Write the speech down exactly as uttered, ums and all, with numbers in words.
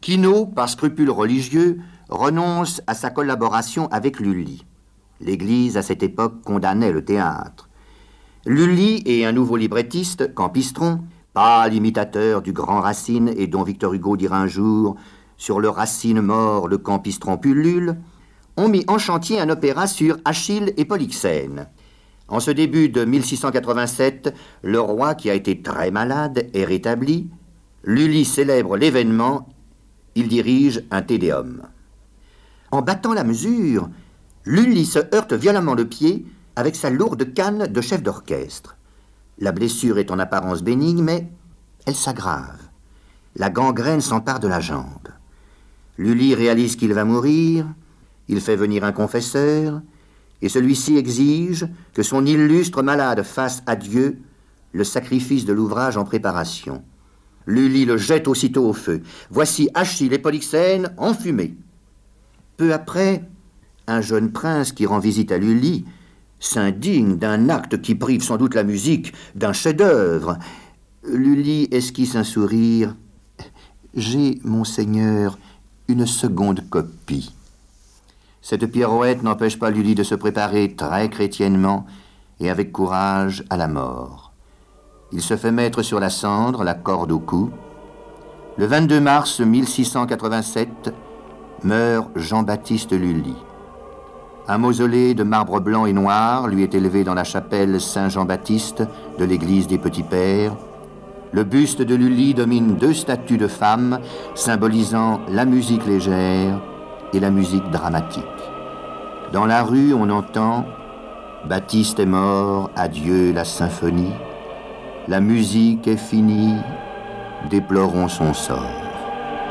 Quinault, par scrupule religieux, renonce à sa collaboration avec Lully. L'Église, à cette époque, condamnait le théâtre. Lully et un nouveau librettiste, Campistron, pâle imitateur du grand Racine et dont Victor Hugo dira un jour « Sur le Racine mort, le Campistron pullule », ont mis en chantier un opéra sur Achille et Polyxène. En ce début de mille six cent quatre-vingt-sept, le roi, qui a été très malade, est rétabli. Lully célèbre l'événement. Il dirige un Te Deum. En battant la mesure, Lully se heurte violemment le pied avec sa lourde canne de chef d'orchestre. La blessure est en apparence bénigne, mais elle s'aggrave. La gangrène s'empare de la jambe. Lully réalise qu'il va mourir. Il fait venir un confesseur, et celui-ci exige que son illustre malade fasse à Dieu le sacrifice de l'ouvrage en préparation. Lully le jette aussitôt au feu. Voici Achille et Polyxène enfumés. Peu après, un jeune prince qui rend visite à Lully s'indigne d'un acte qui prive sans doute la musique d'un chef-d'œuvre. Lully esquisse un sourire. « J'ai, monseigneur, une seconde copie. » Cette pirouette n'empêche pas Lully de se préparer très chrétiennement et avec courage à la mort. Il se fait mettre sur la cendre, la corde au cou. Le vingt-deux mars mille six cent quatre-vingt-sept meurt Jean-Baptiste Lully. Un mausolée de marbre blanc et noir lui est élevé dans la chapelle Saint-Jean-Baptiste de l'église des Petits Pères. Le buste de Lully domine deux statues de femmes symbolisant la musique légère et la musique dramatique. Dans la rue, on entend « Baptiste est mort, adieu la symphonie. La musique est finie, déplorons son sort. »